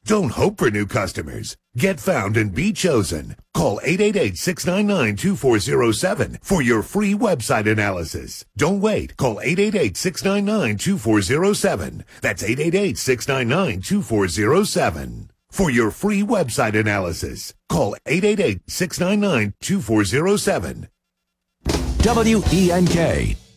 Don't hope for new customers. Get found and be chosen. Call 888-699-2407 for your free website analysis. Don't wait. Call 888-699-2407. That's 888-699-2407. For your free website analysis, call 888-699-2407. WENK.